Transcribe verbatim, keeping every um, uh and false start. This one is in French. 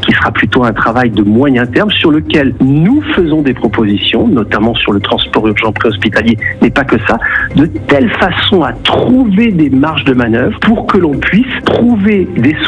qui sera plutôt un travail de moyen terme sur lequel nous faisons des propositions, notamment sur le transport urgent préhospitalier, mais pas que ça, de telle façon à trouver des marges de manœuvre pour que l'on puisse trouver des